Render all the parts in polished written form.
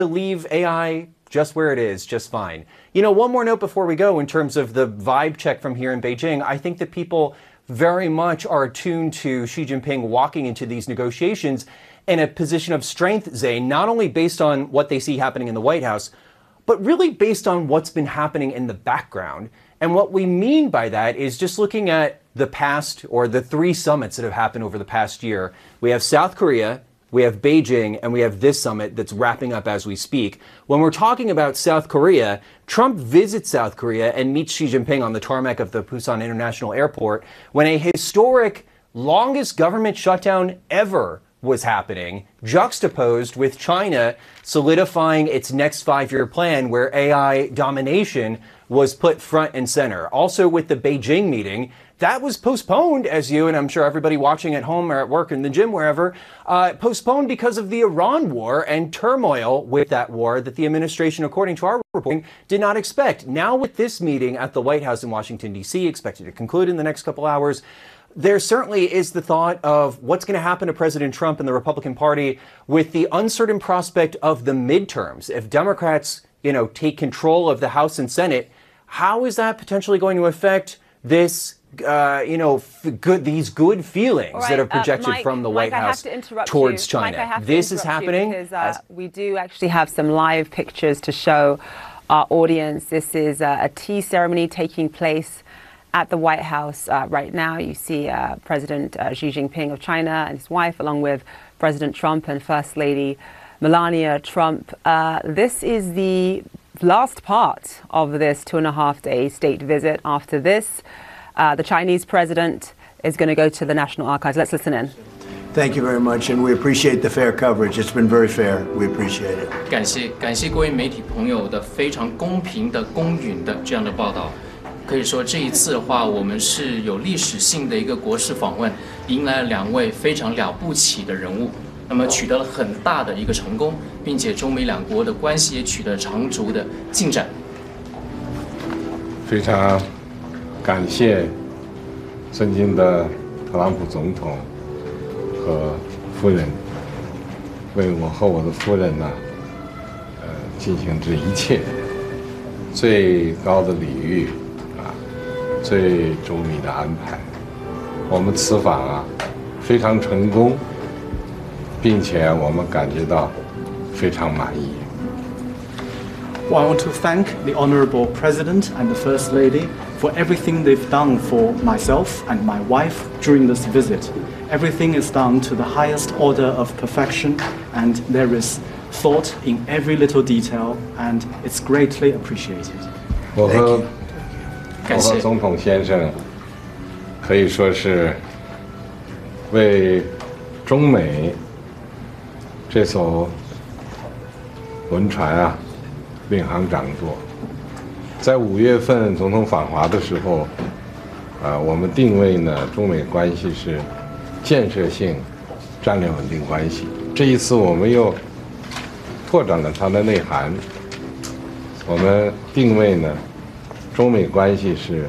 leave AI just where it is, just fine. You know, one more note before we go in terms of the vibe check from here in Beijing. I think that people very much are attuned to Xi Jinping walking into these negotiations in a position of strength, Zain, not only based on what they see happening in the White House, but really based on what's been happening in the background. And what we mean by that is just looking at the past, or the 3 summits that have happened over the past year. We have South Korea, we have Beijing, and we have this summit that's wrapping up as we speak. When we're talking about South Korea, Trump visits South Korea and meets Xi Jinping on the tarmac of the Busan International Airport when a historic, longest government shutdown ever was happening, juxtaposed with China solidifying its next 5-year plan where AI domination was put front and center. Also with the Beijing meeting, that was postponed, as you and I'm sure everybody watching at home or at work in the gym, wherever, postponed because of the Iran war and turmoil with that war that the administration, according to our reporting, did not expect. Now with this meeting at the White House in Washington, D.C., expected to conclude in the next couple hours, there certainly is the thought of what's going to happen to President Trump and the Republican Party with the uncertain prospect of the midterms. If Democrats, take control of the House and Senate, how is that potentially going to affect this, these good feelings that are projected Mike, from the White House towards China? Mike, this is happening because we do actually have some live pictures to show our audience. This is a tea ceremony taking place at the White House right now. You see President Xi Jinping of China and his wife, along with President Trump and First Lady Melania Trump. This is the last part of this 2.5-day state visit. After this, the Chinese president is going to go to the National Archives. Let's listen in. Thank you very much, and we appreciate the fair coverage. It's been very fair. We appreciate it. 感谢各位媒体朋友的非常公平的、公允的这样的报道。可以说这一次的话，我们是有历史性的一个国事访问，迎来了2位非常了不起的人物，那么取得了很大的一个成功，并且中美两国的关系也取得长足的进展。 非常感谢尊敬的特朗普总统和夫人为我和我的夫人呢，进行这一切最高的礼遇。最周密的安排，我们此访非常成功，并且我们感觉到非常满意。 Well, I want to thank the Honorable President and the First Lady for everything they've done for myself and my wife during this visit. Everything is done to the highest order of perfection, and there is thought in every little detail, and it's greatly appreciated. 我和总统先生可以说是为中美这艘轮船领航掌舵。在5月份总统访华的时候，我们定位呢中美关系是建设性战略稳定关系。这一次我们又拓展了它的内涵，我们定位呢。中美关系是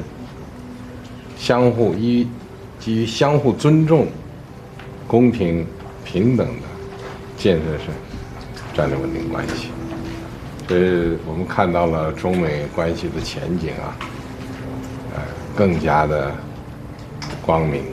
基于相互尊重、公平平等的建设性战略稳定关系。所以我们看到了中美关系的前景更加的光明。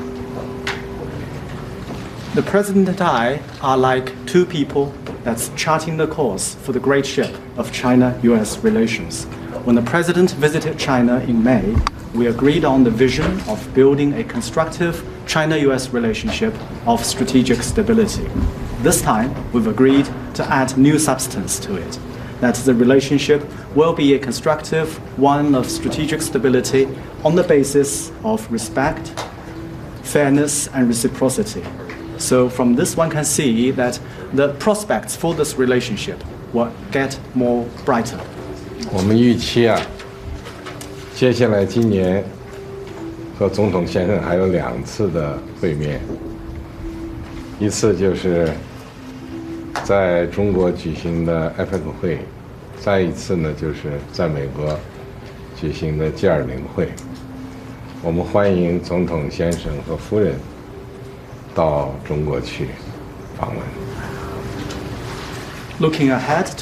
The President and I are like two people that's charting the course for the great ship of China-US relations. When the President visited China in May, we agreed on the vision of building a constructive China-US relationship of strategic stability. This time, we've agreed to add new substance to it, that the relationship will be a constructive one of strategic stability on the basis of respect, fairness, and reciprocity. So from this one can see that the prospects for this relationship will get more brighter. 我们预期接下来今年和总统先生还有2次的会面，一次就是在中国举行的 APEC 会，再一次呢就是在美国举行的 G20 会。我们欢迎总统先生和夫人到中国去访问。 looking ahead